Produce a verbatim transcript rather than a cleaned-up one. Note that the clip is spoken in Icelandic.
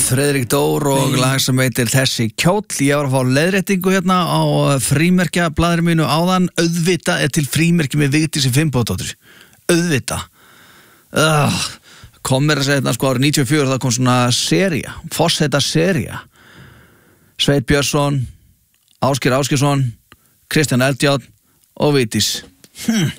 Friðrik Dór og Nei. lag sem heitir Þessi kjóll. Ég var að fá leiðréttingu hérna á frímerkja blaðinu mínu áðan. Auðvita er til frímerki með Vigdísi Finnbogadóttur. Auðvita. Uh, kom mér að segja hérna sko árið níutíu og fjögur, það kom svona sería, Fossheita sería. Sveit Björnsson, Ásgeir Ásgeirsson, Kristján Eldjárn og Vigdís. Hm.